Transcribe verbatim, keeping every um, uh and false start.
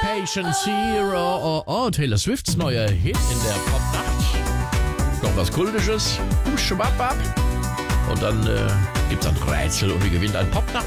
Patient Zero. Oh, oh, Taylor Swifts neuer Hit in der Popnacht. Noch was Kultisches. Schwappab. Und dann äh, gibt's ein Rätsel und wir gewinnen ein Popnacht